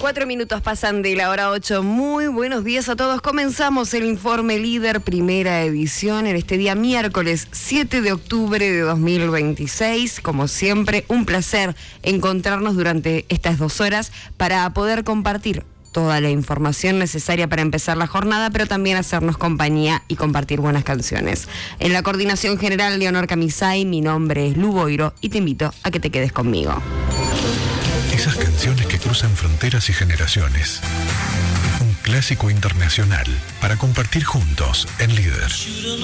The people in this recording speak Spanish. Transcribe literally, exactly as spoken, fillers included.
Cuatro minutos pasan de la hora ocho. Muy buenos días a todos. Comenzamos el Informe Líder, primera edición, en este día miércoles siete de octubre de dos mil veintiséis. Como siempre, un placer encontrarnos durante estas dos horas para poder compartir toda la información necesaria para empezar la jornada, pero también hacernos compañía y compartir buenas canciones. En la coordinación general, Leonor Camisay, mi nombre es Lu Boiro y te invito a que te quedes conmigo. Esas canciones que cruzan fronteras y generaciones. Un clásico internacional para compartir juntos en Líder.